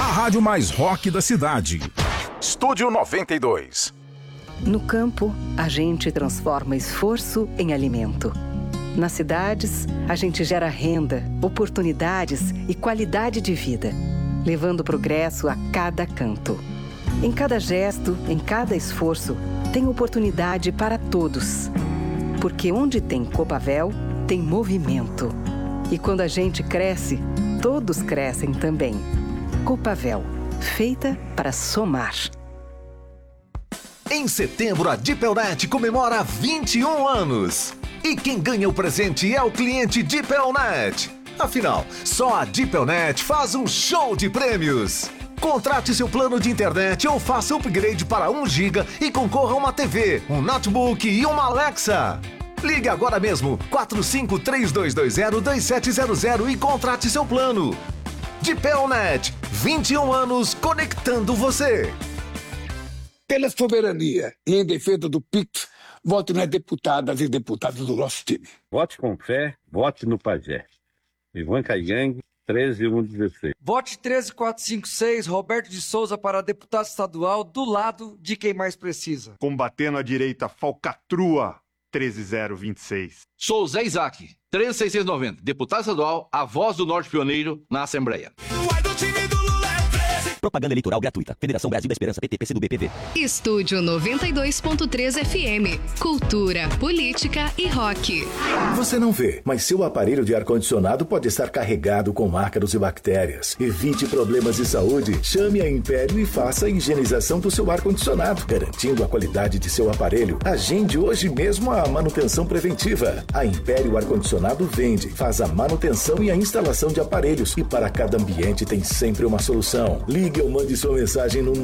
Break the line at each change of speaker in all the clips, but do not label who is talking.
rádio mais rock da cidade. Estúdio 92.
No campo, a gente transforma esforço em alimento. Nas cidades, a gente gera renda, oportunidades e qualidade de vida, levando progresso a cada canto. Em cada gesto, em cada esforço, tem oportunidade para todos. Porque onde tem Copavel, tem movimento. E quando a gente cresce, todos crescem também. Copavel, feita para somar.
Em setembro, a Dipelnet comemora 21 anos. E quem ganha o presente é o cliente Dipelnet. Afinal, só a Dipelnet faz um show de prêmios. Contrate seu plano de internet ou faça upgrade para 1 GB e concorra a uma TV, um notebook e uma Alexa. Ligue agora mesmo, 4532202700 e contrate seu plano. Dipelnet, 21 anos conectando você.
Pela soberania e em defesa do PIX, vote nas deputadas e deputados do nosso time.
Vote com fé, vote no Pajé. Ivan Caigang, 13116.
Vote 13456, Roberto de Souza para deputado estadual, do lado de quem mais precisa.
Combatendo a direita, falcatrua, 13026.
Sou Zé Isaac, 13690, deputado estadual, a voz do Norte Pioneiro na Assembleia.
Propaganda eleitoral gratuita. Federação Brasil da Esperança, PT, PCdoB, PV.
Estúdio 92.3 FM. Cultura, política e rock.
Você não vê, mas seu aparelho de ar-condicionado pode estar carregado com ácaros e bactérias. Evite problemas de saúde. Chame a Império e faça a higienização do seu ar-condicionado, garantindo a qualidade de seu aparelho. Agende hoje mesmo a manutenção preventiva. A Império Ar-Condicionado vende, faz a manutenção e a instalação de aparelhos. E para cada ambiente tem sempre uma solução. Ligue ou mande sua mensagem no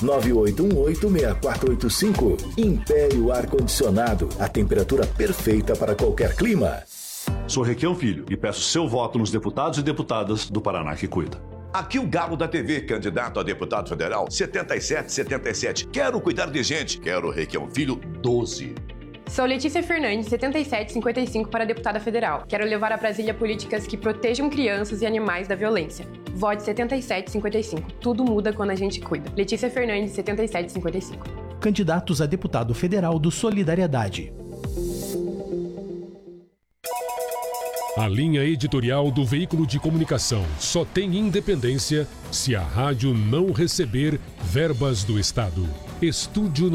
998186485. Império Ar-Condicionado, a temperatura perfeita para qualquer clima.
Sou Requião Filho e peço seu voto nos deputados e deputadas do Paraná que cuida.
Aqui o Galo da TV, candidato a deputado federal, 7777. Quero cuidar de gente, quero Requião Filho, 12.
Sou Letícia Fernandes, 7755 para deputada federal. Quero levar a Brasília políticas que protejam crianças e animais da violência. Vote 7755. Tudo muda quando a gente cuida. Letícia Fernandes, 7755.
Candidatos a deputado federal do Solidariedade.
A linha editorial do veículo de comunicação só tem independência se a rádio não receber verbas do Estado. Estúdio